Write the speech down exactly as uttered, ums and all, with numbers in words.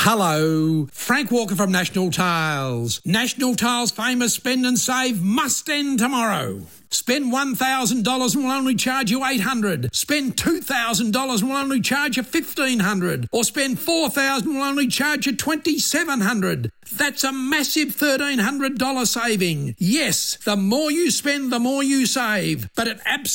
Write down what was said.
Hello, Frank Walker from National Tiles. National Tiles' famous spend and save must end tomorrow. Spend one thousand dollars and we'll only charge you eight hundred dollars. Spend two thousand dollars and we'll only charge you fifteen hundred dollars. Or spend four thousand dollars and we'll only charge you twenty-seven hundred dollars. That's a massive thirteen hundred dollars saving. Yes, the more you spend, the more you save. But it absolutely